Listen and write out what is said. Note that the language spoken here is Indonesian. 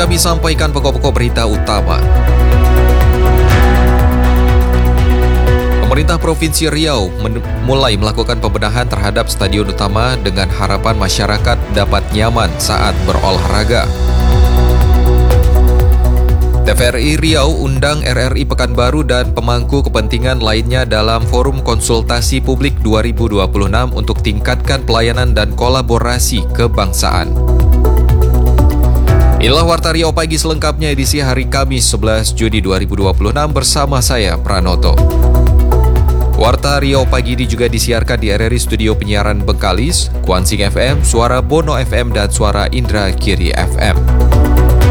kami sampaikan pokok-pokok berita utama. Pemerintah Provinsi Riau mulai melakukan pembenahan terhadap stadion utama dengan harapan masyarakat dapat nyaman saat berolahraga. TVRI Riau undang RRI Pekanbaru dan pemangku kepentingan lainnya dalam Forum Konsultasi Publik 2026 untuk tingkatkan pelayanan dan kolaborasi kebangsaan. Inilah Warta Riau Pagi selengkapnya edisi hari Kamis 11 Juni 2026 bersama saya Pranoto. Warta Riau Pagi ini juga disiarkan di RRI Studio Penyiaran Bengkalis, Kuansing FM, Suara Bono FM, dan Suara Indra Giri FM.